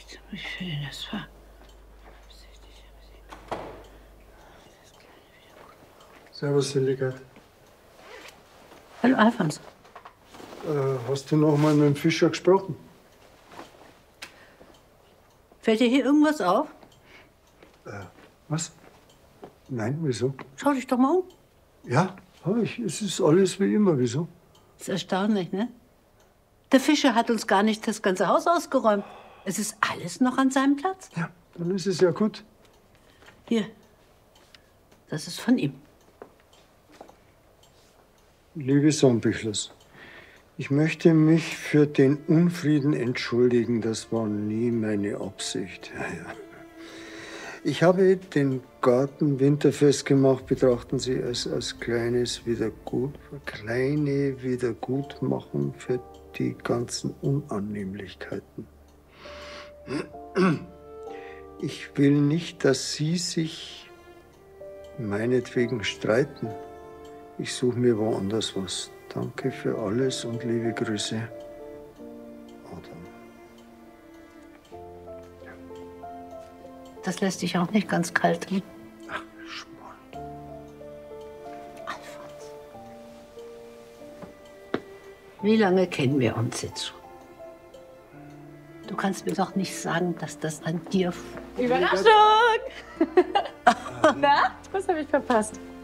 Wie schön das war. Servus, Hildegard. Hallo, Alfons. Hast du noch mal mit dem Fischer gesprochen? Fällt dir hier irgendwas auf? Was? Nein, wieso? Schau dich doch mal um. Ja, hab ich. Es ist alles wie immer. Wieso? Das ist erstaunlich, ne? Der Fischer hat uns gar nicht das ganze Haus ausgeräumt. Es ist alles noch an seinem Platz. Ja, dann ist es ja gut. Hier, das ist von ihm. Liebe Sonnbüchlers, ich möchte mich für den Unfrieden entschuldigen. Das war nie meine Absicht. Ja. Ich habe den Garten winterfest gemacht. Betrachten Sie es als kleine Wiedergutmachung für die ganzen Unannehmlichkeiten. Ich will nicht, dass Sie sich meinetwegen streiten. Ich suche mir woanders was. Danke für alles und liebe Grüße. Adam. Das lässt dich auch nicht ganz kalt. Hm? Ach, Schmarrn. Alfons. Wie lange kennen wir uns jetzt schon? Du kannst mir doch nicht sagen, dass das an dir... Überraschung! Na, was habe ich verpasst?